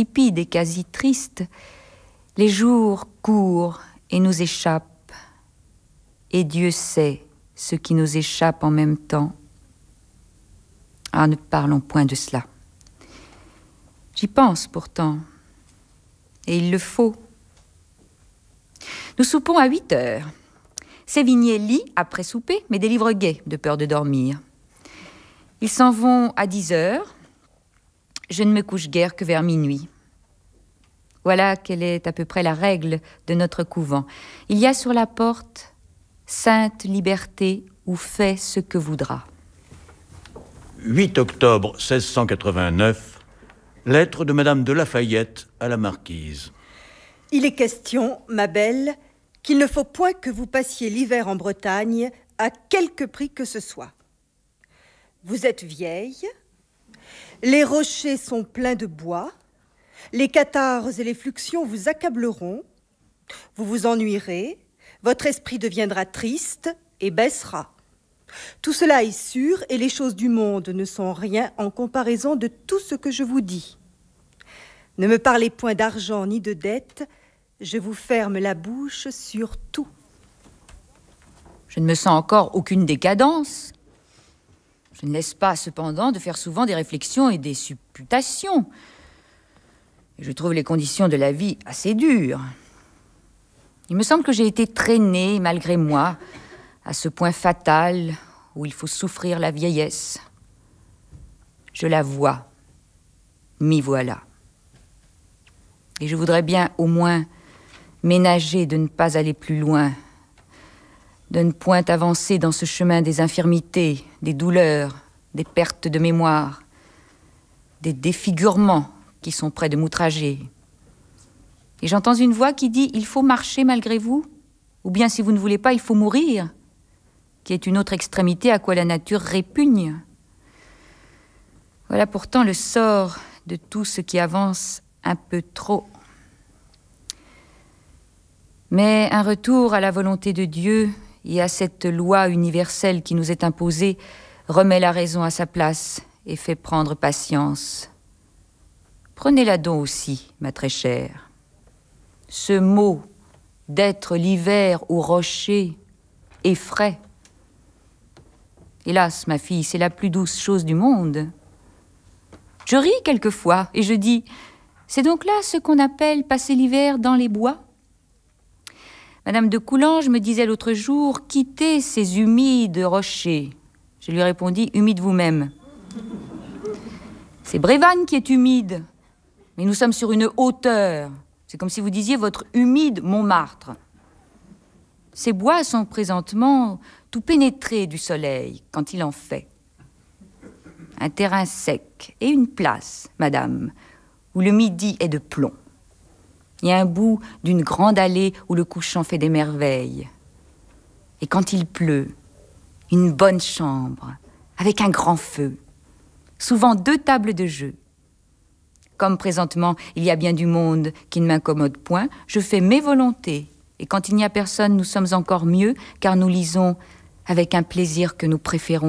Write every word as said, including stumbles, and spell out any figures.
insipide et quasi triste, les jours courent et nous échappent, et Dieu sait ce qui nous échappe en même temps. Ah, ne parlons point de cela. J'y pense pourtant, et il le faut. Nous soupons à huit heures. Sévigné lit après souper, mais des livres gais, de peur de dormir. Ils s'en vont à dix heures. Je ne me couche guère que vers minuit. Voilà quelle est à peu près la règle de notre couvent. Il y a sur la porte « Sainte liberté ou fais ce que voudras ». huit octobre seize cent quatre-vingt-neuf, lettre de Madame de Lafayette à la marquise. Il est question, ma belle, qu'il ne faut point que vous passiez l'hiver en Bretagne à quelque prix que ce soit. Vous êtes vieille, les rochers sont pleins de bois, les cathars et les fluxions vous accableront, vous vous ennuierez, votre esprit deviendra triste et baissera. Tout cela est sûr et les choses du monde ne sont rien en comparaison de tout ce que je vous dis. Ne me parlez point d'argent ni de dette, je vous ferme la bouche sur tout. Je ne me sens encore aucune décadence. Je ne laisse pas, cependant, de faire souvent des réflexions et des supputations. Et je trouve les conditions de la vie assez dures. Il me semble que j'ai été traînée, malgré moi, à ce point fatal où il faut souffrir la vieillesse. Je la vois, m'y voilà. Et je voudrais bien, au moins, ménager de ne pas aller plus loin, de ne point avancer dans ce chemin des infirmités, des douleurs, des pertes de mémoire, des défigurements qui sont près de m'outrager. Et j'entends une voix qui dit « Il faut marcher malgré vous », ou bien si vous ne voulez pas, il faut mourir, qui est une autre extrémité à quoi la nature répugne. Voilà pourtant le sort de tout ce qui avance un peu trop. Mais un retour à la volonté de Dieu et à cette loi universelle qui nous est imposée remet la raison à sa place et fait prendre patience. Prenez-la donc aussi, ma très chère. Ce mot d'être l'hiver au rocher effraie. Hélas, ma fille, c'est la plus douce chose du monde. Je ris quelquefois et je dis, c'est donc là ce qu'on appelle passer l'hiver dans les bois ? Madame de Coulanges me disait l'autre jour, quittez ces humides rochers. Je lui répondis, humide vous-même. C'est Brévannes qui est humide, mais nous sommes sur une hauteur. C'est comme si vous disiez votre humide Montmartre. Ces bois sont présentement tout pénétrés du soleil quand il en fait. Un terrain sec et une place, madame, où le midi est de plomb. Il y a un bout d'une grande allée où le couchant fait des merveilles. Et quand il pleut, une bonne chambre, avec un grand feu, souvent deux tables de jeu. Comme présentement, il y a bien du monde qui ne m'incommode point, je fais mes volontés. Et quand il n'y a personne, nous sommes encore mieux, car nous lisons avec un plaisir que nous préférons